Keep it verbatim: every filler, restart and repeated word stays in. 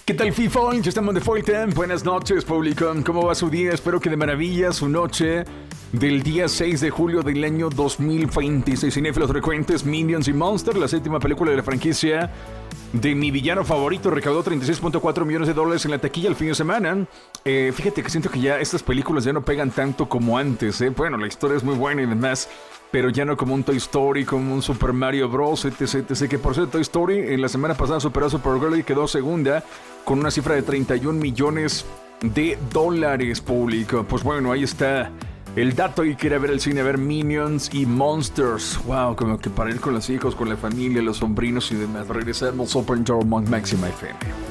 ¿Qué tal, FIFA? Ya estamos de vuelta. Buenas noches, público. ¿Cómo va su día? Espero que de maravilla su noche del día seis de julio del año dos mil veintiséis. Cinéfilos frecuentes, Minions y Monsters, la séptima película de la franquicia de mi villano favorito, recaudó treinta y seis punto cuatro millones de dólares en la taquilla el fin de semana. Eh, fíjate que siento que ya estas películas ya no pegan tanto como antes, ¿eh? Bueno, la historia es muy buena y demás, pero ya no como un Toy Story, como un Super Mario Bros, etc, etcétera. Que por cierto, Toy Story en la semana pasada superó a Supergirl y quedó segunda con una cifra de treinta y un millones de dólares, público. Pues bueno, ahí está el dato y quiere ver el cine, ver Minions y Monsters. Wow, como que para ir con los hijos, con la familia, los sobrinos y demás. Regresamos Open Door Máxima F M.